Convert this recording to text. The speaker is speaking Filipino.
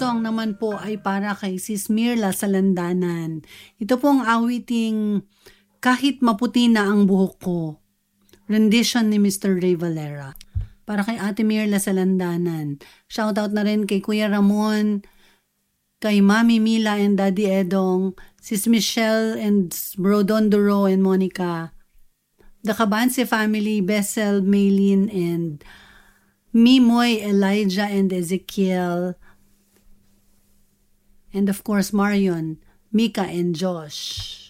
song naman po ay para kay Sis Mirla sa Landanan. Ito pong awiting Kahit Maputi na ang Buhok Ko. Rendition ni Mr. Ray Valera. Para kay Ate Mirla sa Landanan. Shoutout na rin kay Kuya Ramon, kay Mami Mila and Daddy Edong, Sis Michelle and Bro Don Duro and Monica, the Cabanse family, Bessel, Maylin, and Mimoy, Elijah, and Ezekiel, and of course Marion, Mika, and Josh.